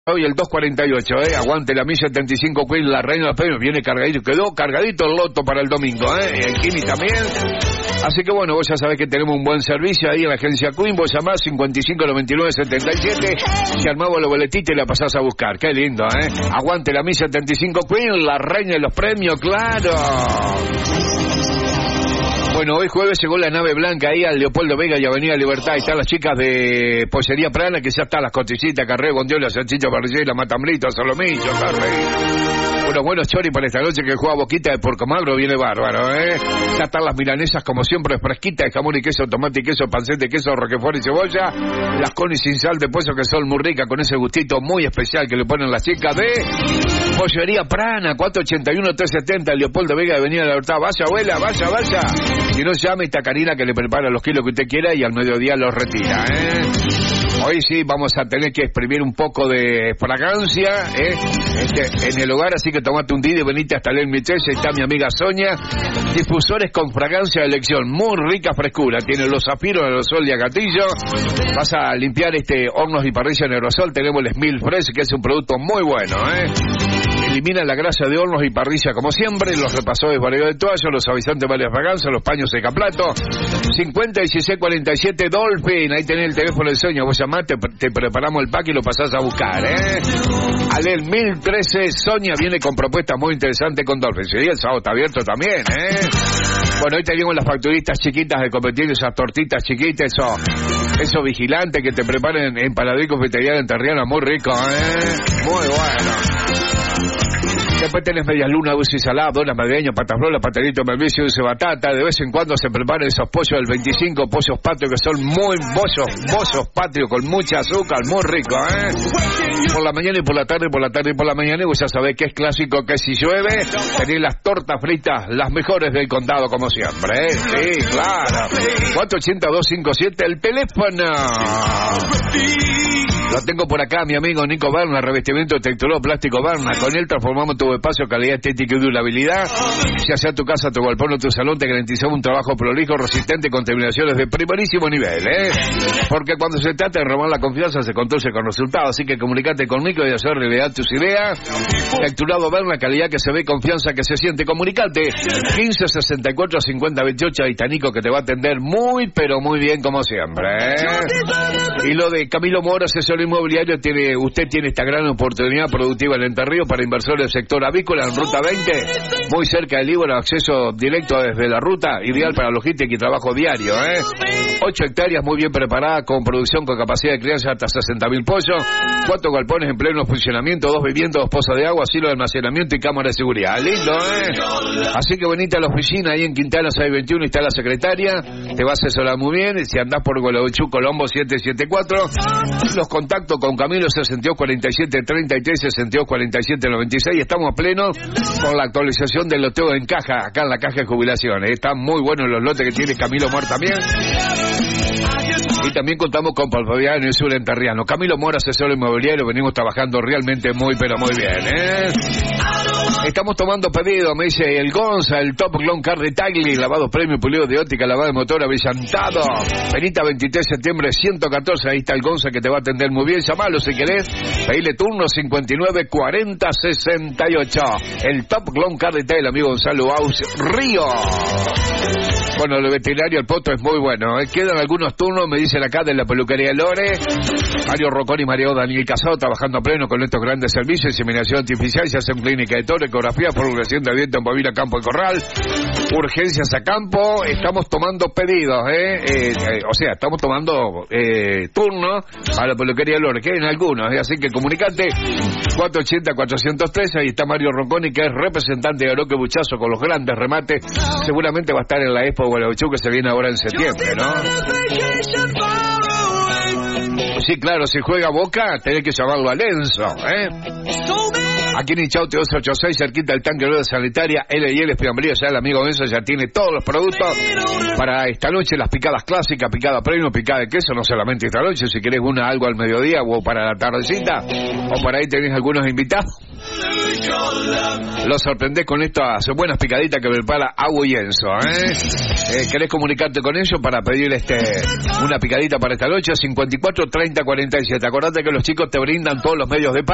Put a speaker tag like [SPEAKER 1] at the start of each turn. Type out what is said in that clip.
[SPEAKER 1] Hoy el 248, aguante la 1075 Queen, la reina de los premios, viene cargadito, quedó cargadito el loto para el domingo, el Kimi también. Así que bueno, vos ya sabés que tenemos un buen servicio ahí en la agencia Queen, vos llamás 559977, si armamos los boletitos y la pasás a buscar, qué lindo, aguante la 1075 Queen, la reina de los premios, claro. Bueno, hoy jueves llegó la nave blanca ahí al Leopoldo Vega y Avenida Libertad. Ahí están las chicas de Pollería Prana, que ya están las costillitas, carré, bondiola, salchicha, parrillera, matambrito, solomillo, unos buenos choris para esta noche que juega Boquita de Porco Magro, viene bárbaro, Ya están las milanesas como siempre, fresquitas, de jamón y queso, tomate y queso, panceta, queso, roquefort y cebolla. Las conis sin sal de pollo que son muy ricas, con ese gustito muy especial que le ponen las chicas de Pollería Prana, 481-370, Leopoldo Vega de Avenida Libertad. Vaya, abuela, vaya. Si no, llame esta Karina que le prepara los kilos que usted quiera y al mediodía los retira, Hoy sí vamos a tener que exprimir un poco de fragancia, en el hogar, así que tomate un día y venite hasta el Michel. Está mi amiga Sonia, difusores con fragancia de elección, muy rica frescura, tiene los zafiros, aerosol y agatillo. Vas a limpiar hornos y parrilla en aerosol, tenemos el Smil Fresh, que es un producto muy bueno, Elimina la grasa de hornos y parrilla como siempre, los repasadores varios de toallas, los avisantes varias fragancias, los paños secaplato. 50 16 47 Dolphin, ahí tenés el teléfono de Sonia, vos llamás, te preparamos el pack y lo pasás a buscar, Alel 1013, Sonia viene con propuestas muy interesantes con Dolphin. Sí, el sábado está abierto también, Bueno, hoy tenemos las facturistas chiquitas de competir, esas tortitas chiquitas, eso vigilante que te preparen en Paladín Confitería en Terriana, muy rico, muy bueno. Después tenés medias lunas, dulce y salado, donas madrileñas, patas rolas, patadito melvicio, dulce batata. De vez en cuando se preparan esos pollos del 25, pollos patrios que son muy bollos patrios con mucha azúcar, muy rico, Por la mañana y por la tarde, por la tarde y por la mañana, y vos ya sabés que es clásico que si llueve, tenés las tortas fritas, las mejores del condado como siempre, Sí, claro. 480-257, el teléfono. Lo tengo por acá, mi amigo Nico Berna, revestimiento texturado plástico Berna. Con él transformamos tu espacio, calidad estética y durabilidad. Ya sea tu casa, tu galpón o tu salón, te garantizamos un trabajo prolijo, resistente, con terminaciones de primerísimo nivel, Porque cuando se trata de robar la confianza, se construye con resultados. Así que comunicate conmigo y hacer realidad tus ideas. Texturado Berna, calidad que se ve, confianza que se siente. Comunicate 1564-5028, ahí está Nico, que te va a atender muy, pero muy bien como siempre, Y lo de Camilo Mora, asesor inmobiliario, usted tiene esta gran oportunidad productiva en Entre Ríos para inversores del sector avícola en Ruta 20, muy cerca del Líbano, acceso directo desde la ruta, ideal para logística y trabajo diario, 8 hectáreas muy bien preparadas, con producción con capacidad de crianza hasta 60.000 pollos, 4 galpones en pleno funcionamiento, 2 viviendas, 2 pozas de agua, asilo de almacenamiento y cámara de seguridad. Lindo, Así que venite a la oficina ahí en Quintana 621, está la secretaria, te va a asesorar muy bien. Si andás por Gualeguaychú, Colombo 774, los contactos con Camilo 624733, 624796, estamos a pleno con la actualización del loteo en caja, acá en la caja de jubilaciones. Están muy buenos los lotes que tiene Camilo Mora también. Y también contamos con Palpaviano y Sur Enterriano. Camilo Mora, asesor inmobiliario, venimos trabajando realmente muy, pero muy bien, Estamos tomando pedido, me dice el Gonza, el Top Clone Car de Tagli, lavado premio, pulido de óptica, lavado de motor, abrillantado. Venita 23 de septiembre 114, ahí está el Gonza que te va a atender muy bien. Llamalo si querés, pedile turno 59 40 68. El Top Clone Car de Tagli, el amigo Gonzalo Aus Río. Bueno, el veterinario, el Poto es muy bueno, Quedan algunos turnos, me dicen acá, de la peluquería Lore. Mario Rocón y Mario Daniel Casado trabajando a pleno con estos grandes servicios, inseminación artificial, se hacen clínica de toro, ecografía, prolongación de viento en bovina, campo y corral, urgencias a campo. Estamos tomando pedidos, estamos tomando turno a la peluquería Lore, quedan algunos, así que comunicate 480-403, ahí está Mario Ronconi, que es representante de Aroque Buchazo con los grandes remates. Seguramente va a estar en la Expo Gualeguaychú, que se viene ahora en septiembre, ¿no? Sí, claro, si juega Boca, tenés que llamarlo a Lenzo, Aquí en Inchaute 286, cerquita del tanque de sanitaria, L&L Fiambría, ya el amigo Enzo ya tiene todos los productos para esta noche, las picadas clásicas, picada premium, picada de queso, no solamente esta noche, si querés algo al mediodía o para la tardecita, o por ahí tenés algunos invitados. Lo sorprendés con estas buenas picaditas que prepara Agua y Enzo, ¿Querés comunicarte con ellos para pedir una picadita para esta noche? 54 30 47. Acordate que los chicos te brindan todos los medios de pago.